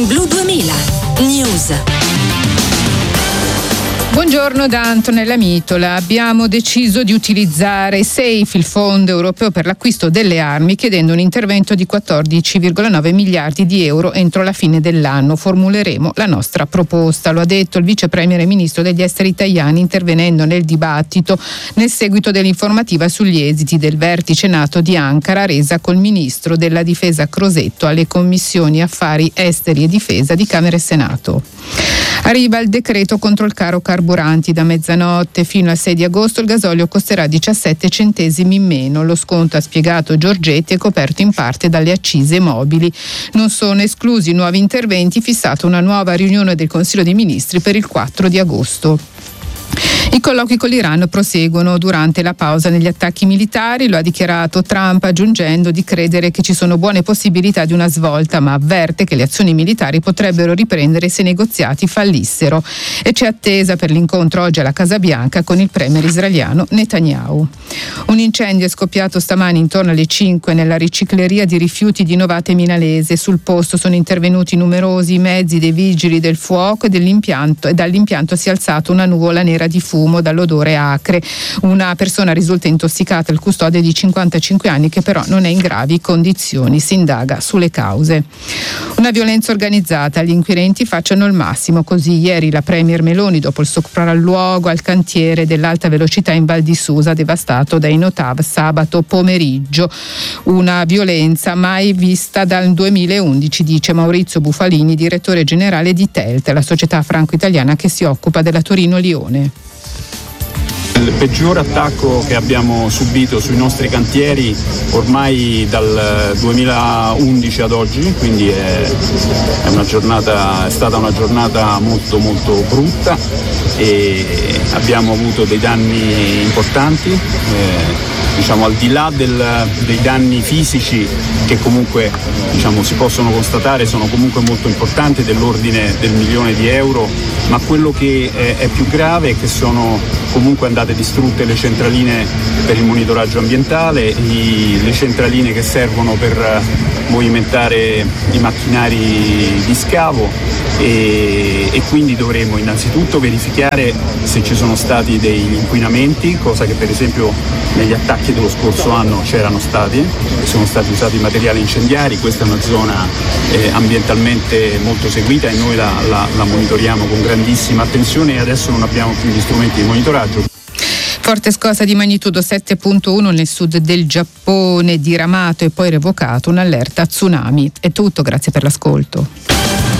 Blu 2000 News. Buongiorno da Antonella Mitola. Abbiamo deciso di utilizzare SAFE, il Fondo Europeo per l'acquisto delle armi, chiedendo un intervento di 14,9 miliardi di euro entro la fine dell'anno. Formuleremo la nostra proposta, lo ha detto il vice premier e ministro degli esteri Tajani intervenendo nel dibattito nel seguito dell'informativa sugli esiti del vertice NATO di Ankara resa col ministro della difesa Crosetto alle commissioni affari esteri e difesa di Camera e Senato. Arriva il decreto contro il caro carburanti. Da mezzanotte fino al 6 di agosto il gasolio costerà 17 centesimi in meno. Lo sconto, ha spiegato Giorgetti, è coperto in parte dalle accise mobili. Non sono esclusi nuovi interventi, fissata una nuova riunione del Consiglio dei Ministri per il 4 di agosto. I colloqui con l'Iran proseguono durante la pausa negli attacchi militari, lo ha dichiarato Trump, aggiungendo di credere che ci sono buone possibilità di una svolta, ma avverte che le azioni militari potrebbero riprendere se i negoziati fallissero. E c'è attesa per l'incontro oggi alla Casa Bianca con il premier israeliano Netanyahu. Un incendio è scoppiato stamani intorno alle 5 nella ricicleria di rifiuti di Novate Minalese. Sul posto sono intervenuti numerosi mezzi dei vigili del fuoco e dall'impianto si è alzata una nuvola nera di fumo dall'odore acre. Una persona risulta intossicata, il custode di 55 anni che però non è in gravi condizioni. Si indaga sulle cause. Una violenza organizzata, gli inquirenti facciano il massimo, così ieri la premier Meloni dopo il sopralluogo al cantiere dell'alta velocità in Val di Susa devastato dai Notav sabato pomeriggio. Una violenza mai vista dal 2011, dice Maurizio Bufalini, direttore generale di Telt, la società franco-italiana che si occupa della Torino-Lione. Il peggior attacco che abbiamo subito sui nostri cantieri ormai dal 2011 ad oggi, quindi è stata una giornata molto molto brutta e abbiamo avuto dei danni importanti, al di là dei danni fisici che comunque si possono constatare sono comunque molto importanti, dell'ordine del €1.000.000, ma quello che è più grave è che sono comunque andate distrutte le centraline per il monitoraggio ambientale, le centraline che servono per movimentare i macchinari di scavo e quindi dovremo innanzitutto verificare se ci sono stati degli inquinamenti, cosa che per esempio negli attacchi dello scorso anno c'erano stati, sono stati usati materiali incendiari. Questa è una zona ambientalmente molto seguita e noi la monitoriamo con grandissima attenzione e adesso non abbiamo più gli strumenti di monitoraggio. Forte scossa di magnitudo 7.1 nel sud del Giappone, diramato e poi revocato un'allerta tsunami. È tutto, grazie per l'ascolto.